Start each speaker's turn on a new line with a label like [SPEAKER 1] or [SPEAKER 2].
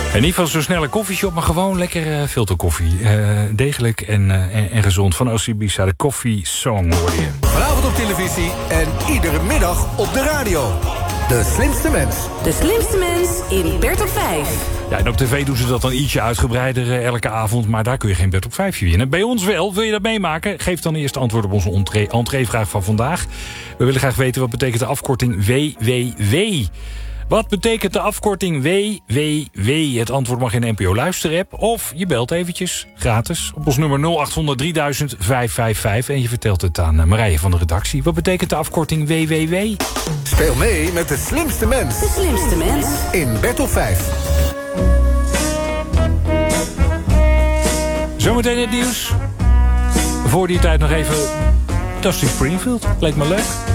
[SPEAKER 1] En niet van zo'n snelle koffieshop, maar gewoon lekker filterkoffie. Degelijk en gezond. Van Osibisa, de Coffee Song hoor je.
[SPEAKER 2] Vanavond op televisie en iedere middag op de radio. De slimste mens.
[SPEAKER 3] De slimste mens in Bert op 5.
[SPEAKER 1] Ja, en op tv doen ze dat dan ietsje uitgebreider elke avond. Maar daar kun je geen Bert op 5 winnen. Bij ons wel. Wil je dat meemaken? Geef dan eerst antwoord op onze entreevraag van vandaag. We willen graag weten wat betekent de afkorting WWW. Wat betekent de afkorting WWW? Het antwoord mag in de NPO Luisterapp. Of je belt eventjes gratis op ons nummer 0800 3000 555. En je vertelt het aan Marije van de redactie. Wat betekent de afkorting WWW?
[SPEAKER 2] Speel mee met de slimste mens.
[SPEAKER 3] De slimste mens
[SPEAKER 2] in Bert op 5.
[SPEAKER 1] Zometeen het nieuws. Voor die tijd nog even Dusty Springfield. Leek me leuk.